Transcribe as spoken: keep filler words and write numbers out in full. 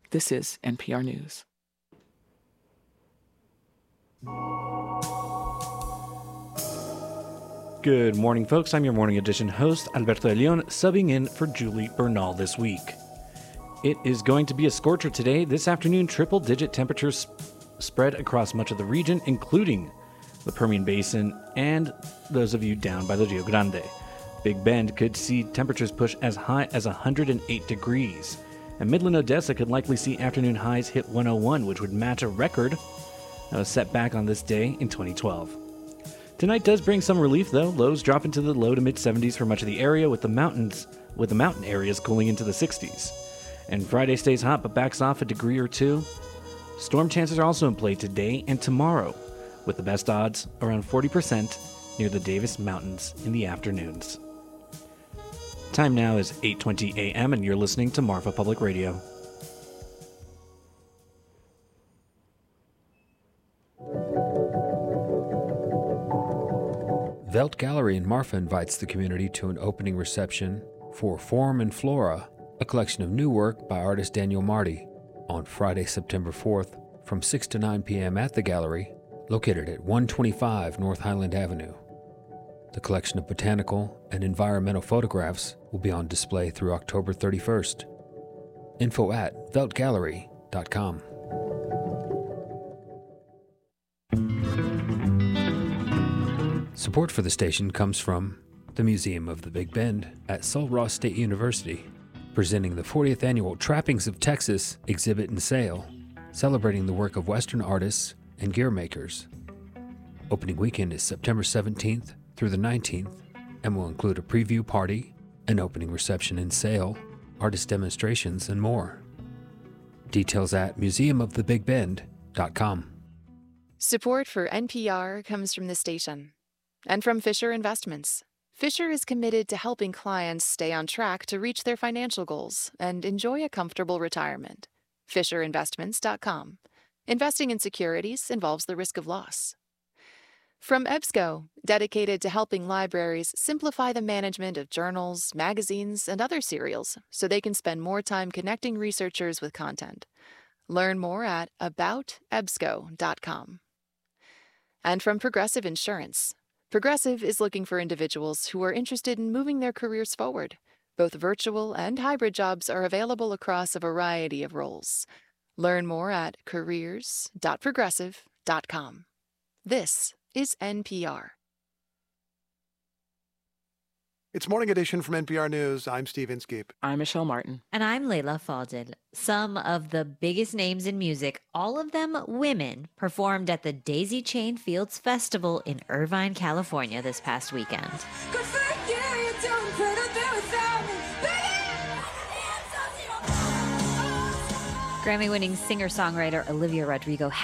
This is N P R News. Good morning, folks. I'm your Morning Edition host, Alberto de Leon, subbing in for Julie Bernal this week. It is going to be a scorcher today. This afternoon, triple-digit temperatures spread across much of the region, including the Permian Basin and those of you down by the Rio Grande. Big Bend could see temperatures push as high as one hundred eight degrees. And Midland, Odessa could likely see afternoon highs hit one oh one, which would match a record that was set back on this day in twenty twelve. Tonight does bring some relief, though. Lows drop into the low to mid seventies for much of the area, with the mountains, with the mountain areas cooling into the sixties. And Friday stays hot, but backs off a degree or two. Storm chances are also in play today and tomorrow, with the best odds around forty percent near the Davis Mountains in the afternoons. Time now is eight twenty a.m. and you're listening to Marfa Public Radio. Velt Gallery in Marfa invites the community to an opening reception for Form and Flora, a collection of new work by artist Daniel Marty, on Friday, September fourth, from six to nine p.m. at the gallery, located at one twenty-five North Highland Avenue. The collection of botanical and environmental photographs will be on display through October thirty-first. Info at velt gallery dot com. Support for the station comes from the Museum of the Big Bend at Sul Ross State University, presenting the fortieth Annual Trappings of Texas exhibit and sale, celebrating the work of Western artists and gear makers. Opening weekend is September seventeenth through the nineteenth and will include a preview party, an opening reception and sale, artist demonstrations, and more. Details at museum of the big bend dot com. Support for N P R comes from the station and from Fisher Investments. Fisher is committed to helping clients stay on track to reach their financial goals and enjoy a comfortable retirement. fisher investments dot com. Investing in securities involves the risk of loss. From EBSCO, dedicated to helping libraries simplify the management of journals, magazines, and other serials so they can spend more time connecting researchers with content. Learn more at about ebsco dot com. And from Progressive Insurance. Progressive is looking for individuals who are interested in moving their careers forward. Both virtual and hybrid jobs are available across a variety of roles. Learn more at careers dot progressive dot com. This is N P R. It's Morning Edition from N P R News. I'm Steve Inskeep. I'm Michelle Martin. And I'm Layla Fadel. Some of the biggest names in music, all of them women, performed at the Daisy Chain Fields Festival in Irvine, California this past weekend. Good for you, you don't put a bit without me, baby. Grammy-winning singer-songwriter Olivia Rodrigo